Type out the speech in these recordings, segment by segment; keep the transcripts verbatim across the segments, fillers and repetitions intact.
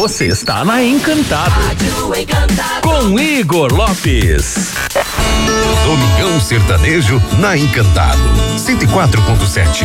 Você está na Encantado. Com Igor Lopes. Domingão Sertanejo na Encantado. cento e quatro ponto sete.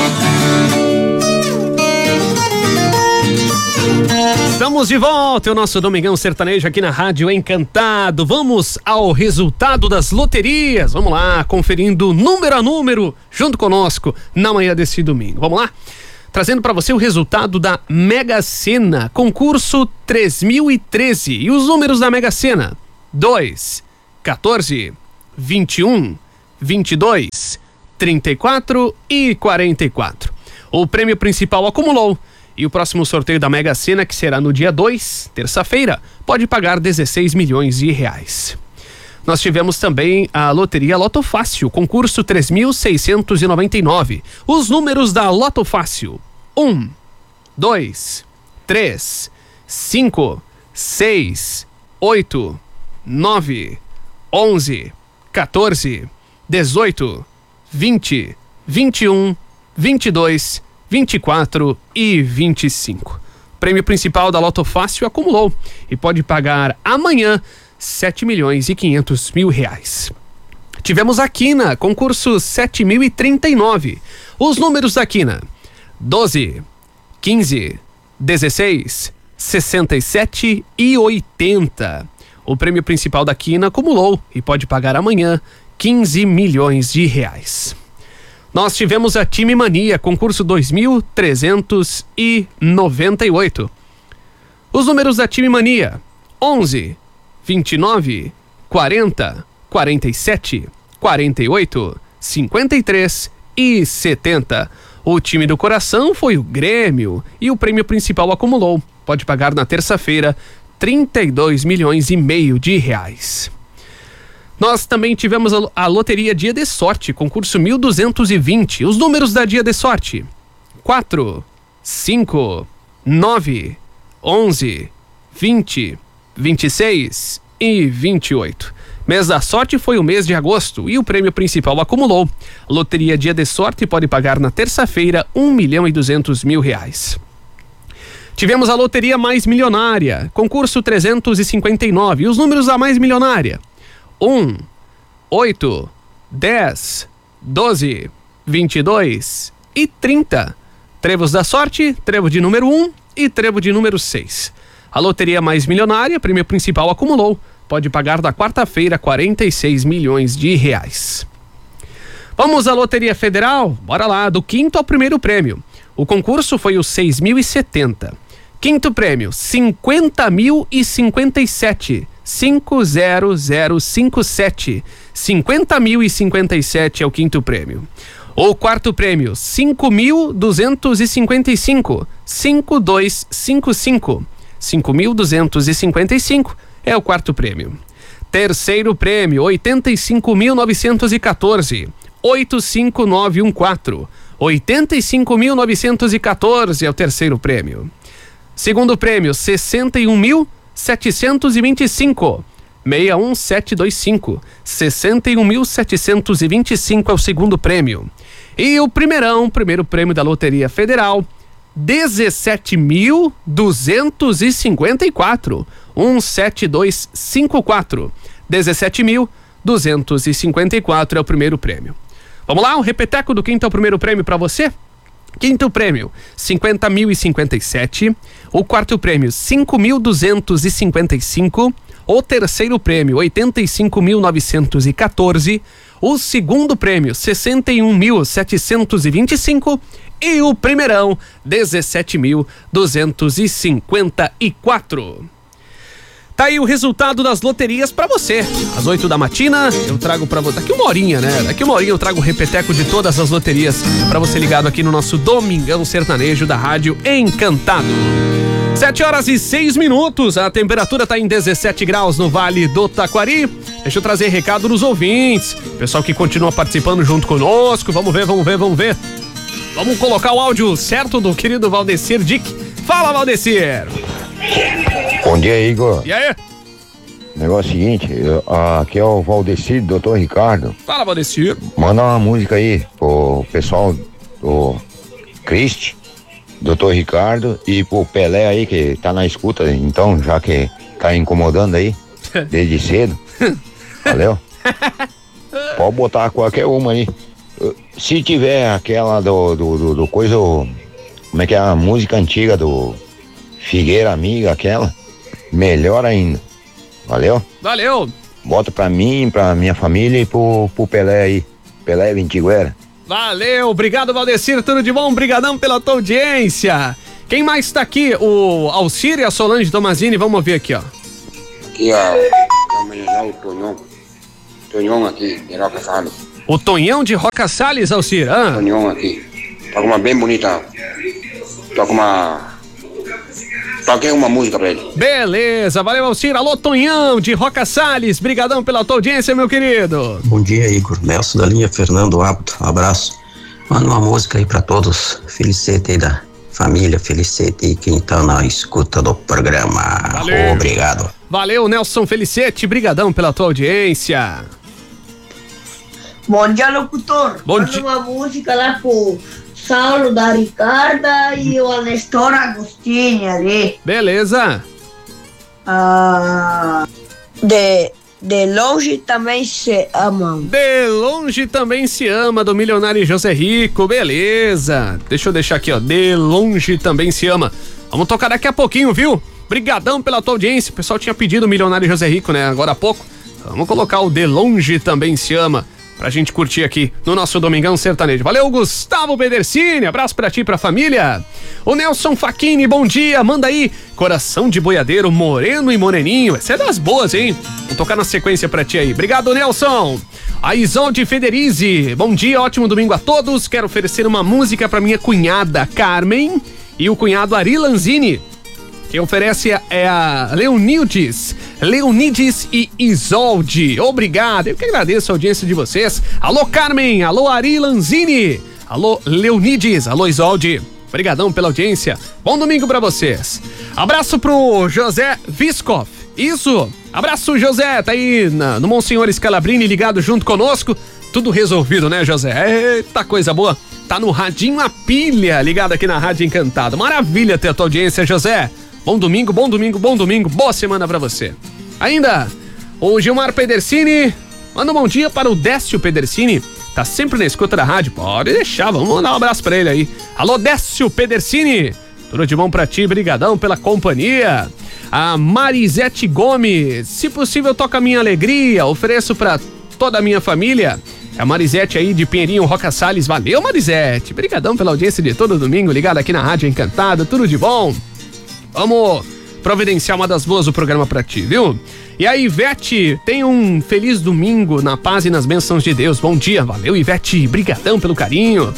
Estamos de volta, o nosso Domingão Sertanejo aqui na Rádio Encantado. Vamos ao resultado das loterias. Vamos lá, conferindo número a número, junto conosco, na manhã desse domingo. Vamos lá? Trazendo para você o resultado da Mega Sena, concurso três mil e treze. E os números da Mega Sena: dois, quatorze, vinte e um, vinte e dois, trinta e quatro e quarenta e quatro. O prêmio principal acumulou. E o próximo sorteio da Mega Sena, que será no dia dois, terça-feira, pode pagar dezesseis milhões de reais. Nós tivemos também a loteria Loto Fácil, concurso três mil seiscentos e noventa e nove. Os números da Loto Fácil: um, dois, três, cinco, seis, oito, nove, onze, quatorze, dezoito, vinte, vinte e um, vinte e dois, vinte e quatro e vinte e cinco. O prêmio principal da Loto Fácil acumulou e pode pagar amanhã sete milhões e quinhentos mil reais. Tivemos a Quina, concurso sete mil e trinta e nove. Os números da Quina: doze, quinze, dezesseis, sessenta e sete e oitenta. O prêmio principal da Quina acumulou e pode pagar amanhã quinze milhões de reais. Nós tivemos a Time Mania, concurso dois mil trezentos e noventa e oito. Os números da Time Mania: onze, vinte e nove, quarenta, quarenta e sete, quarenta e oito, cinquenta e três e setenta. O time do coração foi o Grêmio e o prêmio principal acumulou. Pode pagar na terça-feira trinta e dois milhões e meio de reais. Nós também tivemos a, a loteria Dia de Sorte, concurso mil duzentos e vinte. Os números da Dia de Sorte: quatro, cinco, nove, onze, vinte, vinte e seis e vinte e oito. Mês da sorte foi o mês de agosto e o prêmio principal acumulou. Loteria Dia de Sorte pode pagar na terça-feira um milhão e duzentos mil reais. Tivemos a loteria Mais Milionária, concurso trezentos e cinquenta e nove. E os números da Mais Milionária: um, oito, dez, doze, vinte e dois e trinta. Trevos da sorte, trevo de número um e trevo de número seis. A loteria Mais Milionária, prêmio principal acumulou, pode pagar da quarta-feira quarenta e seis milhões de reais. Vamos à Loteria Federal? Bora lá, do quinto ao primeiro prêmio. O concurso foi o seis mil e setenta. Quinto prêmio: cinquenta mil e cinquenta e sete. cinco zero zero cinco sete. cinquenta mil e cinquenta e sete é o quinto prêmio. O quarto prêmio: cinco mil duzentos e cinquenta e cinco. cinco dois cinco cinco. cinco mil duzentos e cinquenta e cinco é o quarto prêmio. Terceiro prêmio: oitenta e cinco mil novecentos e quatorze. oito cinco nove um quatro. oitenta e cinco mil novecentos e quatorze é o terceiro prêmio. Segundo prêmio: sessenta e um mil setecentos e vinte e cinco. seis um sete dois cinco. sessenta e um mil setecentos e vinte e cinco é o segundo prêmio. E o primeirão, primeiro prêmio da Loteria Federal: dezessete mil duzentos e cinquenta e quatro. um sete dois cinco quatro. dezessete mil duzentos e cinquenta e quatro é o primeiro prêmio. Vamos lá, um repeteco do quinto ao primeiro prêmio para você. Quinto prêmio: cinquenta mil e cinquenta e sete. O quarto prêmio: cinco mil duzentos e cinquenta e cinco. O terceiro prêmio: oitenta e cinco mil novecentos e quatorze. O segundo prêmio: sessenta e um mil setecentos e vinte e cinco. E o primeirão: dezessete mil duzentos e cinquenta e quatro. Tá aí o resultado das loterias pra você. Às oito da matina eu trago pra você. Daqui uma horinha, né? Daqui uma horinha eu trago o repeteco de todas as loterias pra você ligado aqui no nosso Domingão Sertanejo da Rádio Encantado. Sete horas e seis minutos. A temperatura tá em dezessete graus no Vale do Taquari. Deixa eu trazer recado nos ouvintes. Pessoal que continua participando junto conosco. Vamos ver, vamos ver, vamos ver. Vamos colocar o áudio certo do querido Valdecir Dick. Fala, Valdecir. Bom dia, Igor. E aí? O negócio é o seguinte, eu, aqui é o Valdecir, doutor Ricardo. Fala, Valdecir. Manda uma música aí pro pessoal do Cristi, doutor Ricardo e pro Pelé aí, que tá na escuta, então, já que tá incomodando aí, desde cedo. Valeu? Pode botar qualquer uma aí. Se tiver aquela do, do, do, do coisa, como é que é a música antiga do Figueira Amiga, aquela, melhor ainda. Valeu? Valeu! Bota pra mim, pra minha família e pro, pro Pelé aí. Pelé Vintiguera. Valeu, obrigado, Valdecir, tudo de bom? Obrigadão pela tua audiência. Quem mais tá aqui? O Alcir e a Solange Tomazini, vamos ouvir aqui, ó. Aqui, ó, o Tonhão. Tonhão aqui, de Roca Salles. O Tonhão de Roca Salles, Alcir, ah? Tonhão aqui. Toca uma bem bonita. Toca uma... Toquei uma música pra ele. Beleza, valeu, Alcir. Alô, Tonhão de Roca Salles, brigadão pela tua audiência, meu querido. Bom dia, Igor. Nelson da linha, Fernando Abdo, abraço. Manda uma música aí pra todos. Felicete aí da família, felicete aí quem tá na escuta do programa. Valeu. Obrigado. Valeu, Nelson Felicete, brigadão pela tua audiência. Bom dia, locutor. Bom Manda dia. uma música lá pro Saulo da Ricarda e o Anestor Agostinho ali. Beleza. Ah, de, de longe também se amam. De longe também se ama, do milionário José Rico, beleza. Deixa eu deixar aqui, ó, de longe também se ama. Vamos tocar daqui a pouquinho, viu? Brigadão pela tua audiência, o pessoal tinha pedido o milionário José Rico, né, agora há pouco. Vamos colocar o de longe também se ama pra gente curtir aqui no nosso Domingão Sertanejo. Valeu, Gustavo Pedercini, abraço pra ti e pra família. O Nelson Facchini, bom dia, manda aí, Coração de Boiadeiro, Moreno e Moreninho, essa é das boas, hein? Vou tocar na sequência pra ti aí. Obrigado, Nelson. A Isolde Federizi, bom dia, ótimo domingo a todos, quero oferecer uma música pra minha cunhada Carmen e o cunhado Ari Lanzini. Quem oferece é a Leonides, Leonides e Isolde. Obrigado, eu que agradeço a audiência de vocês. Alô, Carmen, alô, Ari Lanzini, alô, Leonides, alô, Isolde. Obrigadão pela audiência. Bom domingo pra vocês. Abraço pro José Viscoff. Isso, abraço, José, tá aí na, no Monsenhor Scalabrini ligado junto conosco. Tudo resolvido, né, José? Eita, coisa boa. Tá no radinho a pilha ligado aqui na Rádio Encantado. Maravilha ter a tua audiência, José. Bom domingo, bom domingo, bom domingo, boa semana pra você. Ainda, o Gilmar Pedercini, manda um bom dia para o Décio Pedercini, tá sempre na escuta da rádio, pode deixar, vamos mandar um abraço pra ele aí. Alô, Décio Pedercini, tudo de bom pra ti, brigadão pela companhia. A Marisete Gomes, se possível toca Minha Alegria, ofereço pra toda a minha família. É a Marisete aí de Pinheirinho, Roca Salles, valeu, Marisete, brigadão pela audiência de todo domingo, ligado aqui na Rádio Encantado, tudo de bom. Vamos providenciar uma das boas do programa pra ti, viu? E aí, Ivete, tenha um feliz domingo na paz e nas bênçãos de Deus. Bom dia, valeu, Ivete, brigadão pelo carinho.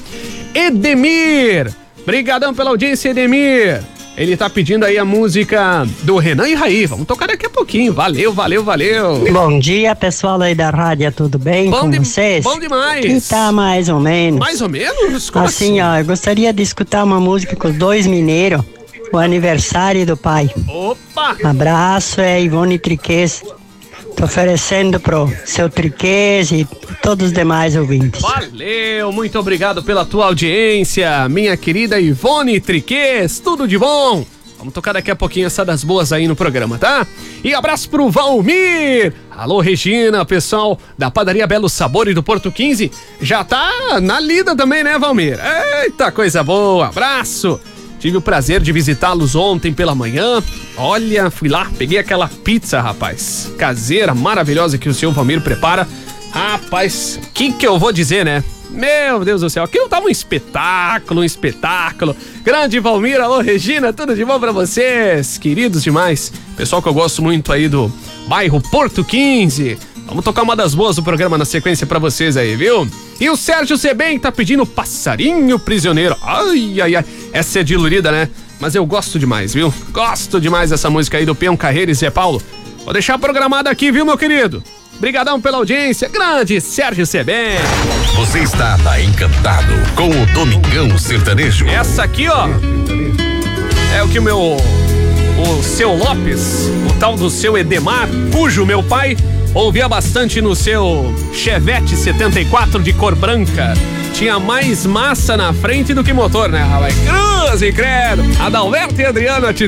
Edemir, brigadão pela audiência, Edemir. Ele tá pedindo aí a música do Renan e Raí. Vamos tocar daqui a pouquinho. Valeu, valeu, valeu. Bom dia, pessoal aí da rádio, tudo bem bom com de, vocês? Bom demais. Que tá mais ou menos. Mais ou menos? Como assim, assim, ó, eu gostaria de escutar uma música com os dois mineiros. O aniversário do pai. Opa! Abraço, é Ivone Triquez. Tô oferecendo pro seu Triquez e todos os demais ouvintes. Valeu, muito obrigado pela tua audiência, minha querida Ivone Triquez, tudo de bom? Vamos tocar daqui a pouquinho essa das boas aí no programa, tá? E abraço pro Valmir! Alô, Regina, pessoal da Padaria Belo Sabor e do Porto quinze. Já tá na lida também, né, Valmir? Eita, coisa boa, abraço! Tive o prazer de visitá-los ontem pela manhã. Olha, fui lá, peguei aquela pizza, rapaz, caseira, maravilhosa que o senhor Valmir prepara. Rapaz, o que que eu vou dizer, né? Meu Deus do céu, aquilo tava um espetáculo, um espetáculo. Grande Valmir, alô Regina, tudo de bom pra vocês? Queridos demais, pessoal que eu gosto muito aí do bairro Porto quinze. Vamos tocar uma das boas do programa na sequência pra vocês aí, viu? E o Sérgio Sebem tá pedindo Passarinho Prisioneiro. Ai, ai, ai, essa é dilurida, né? Mas eu gosto demais, viu? Gosto demais dessa música aí do Peão Carreira e Zé Paulo. Vou deixar programada aqui, viu, meu querido? Brigadão pela audiência, grande Sérgio Sebem. Você está na Encantado com o Domingão Sertanejo. Essa aqui, ó, é o que o meu, o seu Lopes, o tal do seu Edemar, cujo meu pai ouvia bastante no seu Chevette setenta e quatro de cor branca. tinha mais massa na frente do que motor, né, rapaz? Cruz e credo. Adalberto e Adriano,